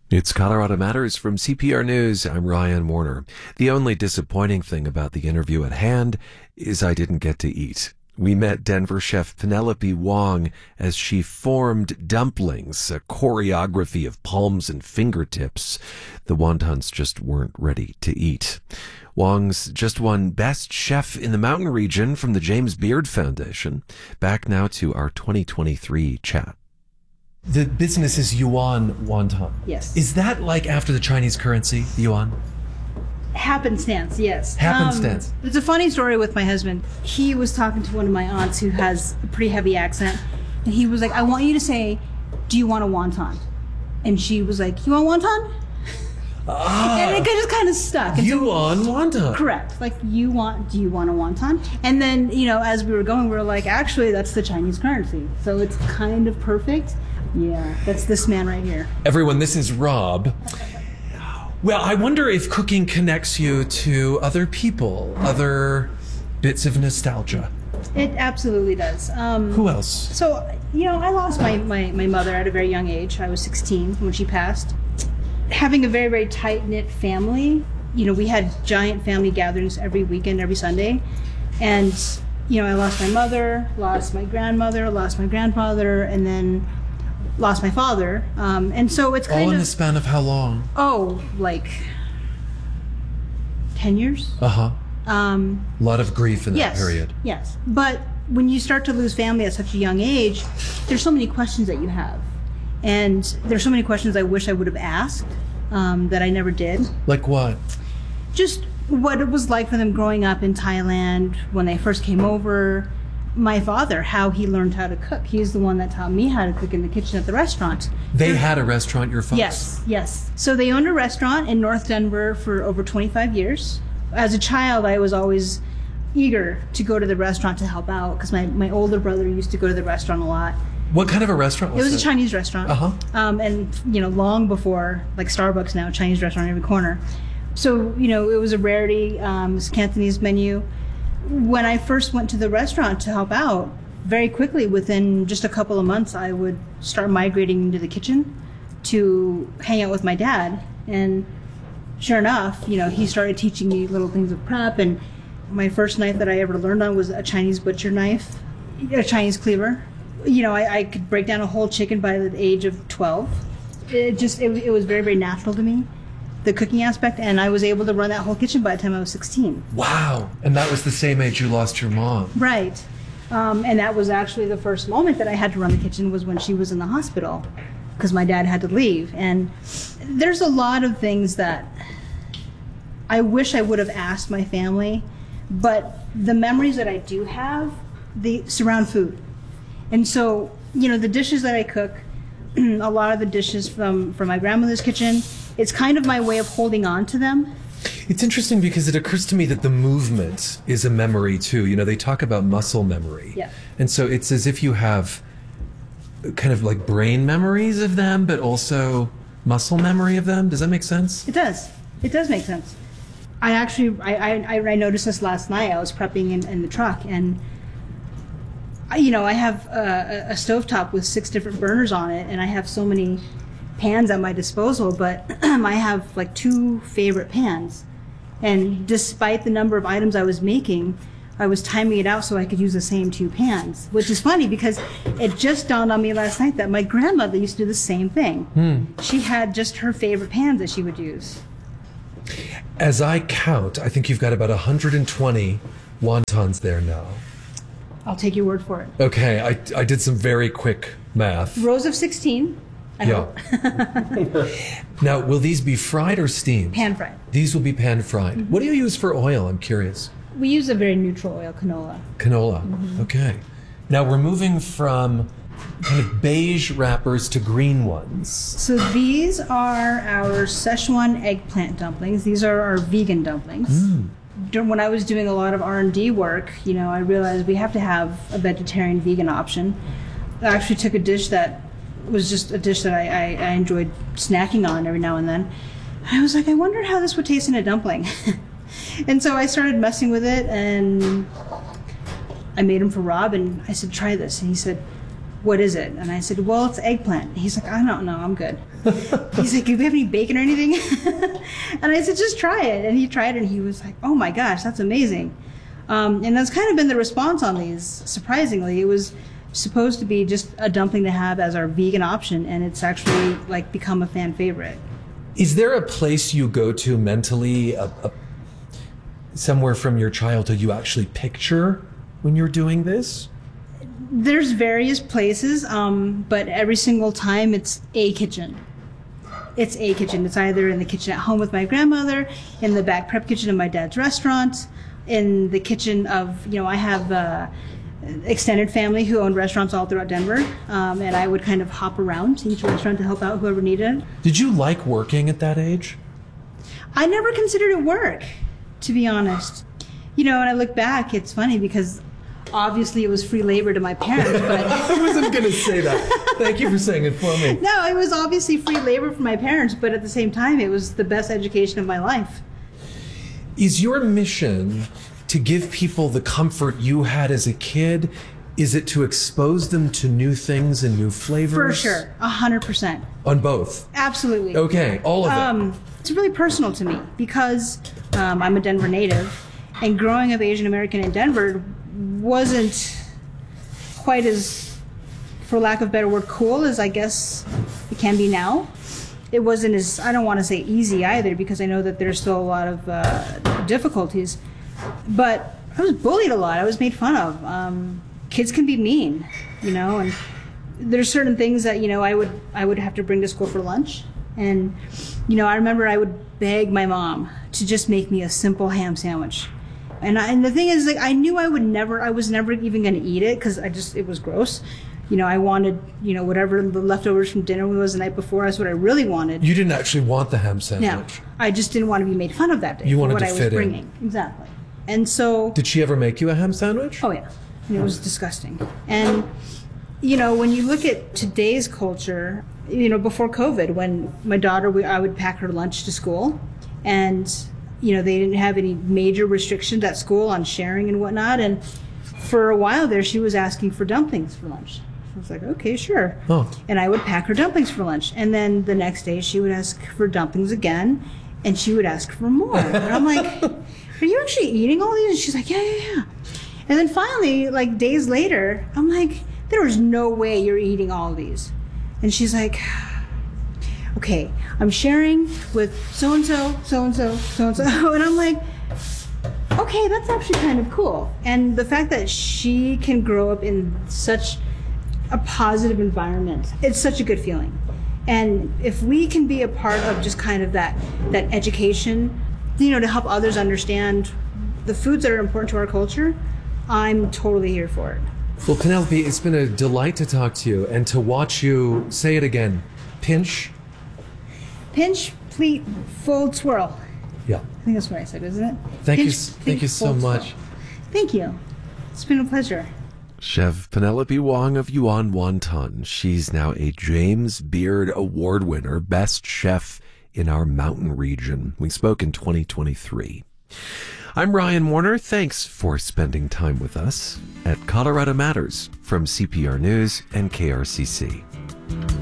It's Colorado Matters from CPR News. I'm Ryan Warner. The only disappointing thing about the interview at hand is I didn't get to eat. We met Denver chef Penelope Wong as she formed dumplings, a choreography of palms and fingertips. The wontons just weren't ready to eat. Wong's just won Best Chef in the Mountain Region from the James Beard Foundation. Back now to our 2023 chat. The business is yuan wonton. Yes. Is that like after the Chinese currency, the yuan? Happenstance, yes. Happenstance. It's a funny story with my husband. He was talking to one of my aunts who has a pretty heavy accent, and he was like, I want you to say, do you want a wonton? And she was like, you want wonton? And it just kind of stuck. And Yuan wonton. Correct. Like, do you want a wonton? And then, as we were going, we were like, actually, that's the Chinese currency. So it's kind of perfect. Yeah, that's this man right here. Everyone, this is Rob. Well, I wonder if cooking connects you to other people, other bits of nostalgia. It absolutely does. Who else? So, I lost my mother at a very young age. I was 16 when she passed. Having a very, very tight-knit family, we had giant family gatherings every weekend, every Sunday. And, I lost my mother, lost my grandmother, lost my grandfather, and then lost my father. And so it's kind of... All in the span of how long? Oh, like 10 years. Uh-huh. A lot of grief in that period. Yes. But when you start to lose family at such a young age, there's so many questions that you have. And there's so many questions I wish I would have asked that I never did. Like what? Just what it was like for them growing up in Thailand when they first came over. My father, how he learned how to cook. He's the one that taught me how to cook in the kitchen at the restaurant. They had a restaurant, your folks? Yes. So they owned a restaurant in North Denver for over 25 years. As a child, I was always eager to go to the restaurant to help out because my older brother used to go to the restaurant a lot. What kind of a restaurant was it? It was a Chinese restaurant. Uh-huh. And, long before, like Starbucks now, Chinese restaurant on every corner. So, it was a rarity. It was a Cantonese menu. When I first went to the restaurant to help out, very quickly, within just a couple of months, I would start migrating into the kitchen to hang out with my dad. And sure enough, he started teaching me little things of prep. And my first knife that I ever learned on was a Chinese butcher knife, a Chinese cleaver. I could break down a whole chicken by the age of 12. It was very, very natural to me, the cooking aspect, and I was able to run that whole kitchen by the time I was 16. Wow. And that was the same age you lost your mom. Right. And that was actually the first moment that I had to run the kitchen was when she was in the hospital because my dad had to leave. And there's a lot of things that I wish I would have asked my family, but the memories that I do have, they surround food. And so, the dishes that I cook, a lot of the dishes from my grandmother's kitchen, it's kind of my way of holding on to them. It's interesting because it occurs to me that the movement is a memory too. They talk about muscle memory. Yeah. And so it's as if you have kind of like brain memories of them, but also muscle memory of them. Does that make sense? It does. It does make sense. I noticed this last night. I was prepping in the truck and I have a stovetop with 6 different burners on it, and I have so many pans at my disposal, but I have like 2 favorite pans. And despite the number of items I was making, I was timing it out so I could use the same 2 pans, which is funny because it just dawned on me last night that my grandmother used to do the same thing. She had just her favorite pans that she would use. As I count, I think you've got about 120 wontons there now. I'll take your word for it. Okay, I did some very quick math. Rows of 16. I hope. Now, will these be fried or steamed? Pan fried. These will be pan fried. Mm-hmm. What do you use for oil? I'm curious. We use a very neutral oil, canola. Canola. Mm-hmm. Okay. Now we're moving from kind of beige wrappers to green ones. So these are our Szechuan eggplant dumplings. These are our vegan dumplings. When I was doing a lot of R&D work, I realized we have to have a vegetarian vegan option. I actually took a dish that was just a dish that I enjoyed snacking on every now and then. I was like, I wonder how this would taste in a dumpling. And so I started messing with it, and I made them for Rob, and I said, try this. And he said, what is it? And I said, well, it's eggplant. He's like, I don't know, I'm good. He's like, do you have any bacon or anything? And I said, just try it. And he tried it, and he was like, oh my gosh, that's amazing. And that's kind of been the response on these. Surprisingly, it was supposed to be just a dumpling to have as our vegan option, and it's actually like become a fan favorite. Is there a place you go to mentally, somewhere from your childhood you actually picture when you're doing this? There's various places, but every single time it's a kitchen. It's a kitchen. It's either in the kitchen at home with my grandmother, in the back prep kitchen of my dad's restaurant, in the kitchen of, I have extended family who owned restaurants all throughout Denver, and I would kind of hop around to each restaurant to help out whoever needed it. Did you like working at that age? I never considered it work, to be honest. When I look back, it's funny because obviously it was free labor to my parents, but I wasn't going to say that. Thank you for saying it for me. No, it was obviously free labor for my parents, but at the same time, it was the best education of my life. Is your mission to give people the comfort you had as a kid? Is it to expose them to new things and new flavors? For sure, 100%. On both? Absolutely. Okay, all of it. It's really personal to me because I'm a Denver native, and growing up Asian American in Denver wasn't quite as, for lack of a better word, cool as I guess it can be now. It wasn't as, I don't want to say easy either, because I know that there's still a lot of difficulties. But I was bullied a lot. I was made fun of. Kids can be mean, and there's certain things that, I would have to bring to school for lunch. And, I remember I would beg my mom to just make me a simple ham sandwich. And the thing is, like, I knew I was never even going to eat it because it was gross. I wanted, whatever the leftovers from dinner was the night before. That's what I really wanted. You didn't actually want the ham sandwich. No, I just didn't want to be made fun of that day. You wanted for what to I was fit bringing. in. Exactly. And so. Did she ever make you a ham sandwich? Oh yeah, and it was disgusting. And when you look at today's culture, before COVID, when my daughter, I would pack her lunch to school, and they didn't have any major restrictions at school on sharing and whatnot. And for a while there, she was asking for dumplings for lunch. I was like, okay, sure. Oh. And I would pack her dumplings for lunch. And then the next day, she would ask for dumplings again, and she would ask for more. And I'm like, are you actually eating all these? And she's like, yeah. And then finally, like days later, I'm like, there is no way you're eating all of these. And she's like, okay, I'm sharing with so-and-so, so-and-so, so-and-so. And I'm like, okay, that's actually kind of cool. And the fact that she can grow up in such a positive environment, it's such a good feeling. And if we can be a part of just kind of that education, to help others understand the foods that are important to our culture, I'm totally here for it. Well, Penelope, it's been a delight to talk to you and to watch you, say it again, pinch, pleat, fold, swirl. Yeah. I think that's what I said, isn't it? Thank you so fold, much. swirl. Thank you. It's been a pleasure. Chef Penelope Wong of Yuan Wonton. She's now a James Beard Award winner, best chef in our mountain region. We spoke in 2023. I'm Ryan Warner. Thanks for spending time with us at Colorado Matters from CPR News and KRCC.